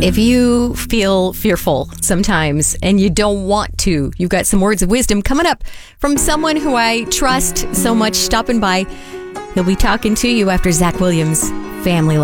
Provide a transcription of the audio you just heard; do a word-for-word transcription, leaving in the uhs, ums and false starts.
If you feel fearful sometimes and you don't want to, you've got some words of wisdom coming up from someone who I trust so much stopping by. He'll be talking to you after Zach Williams' Family Life.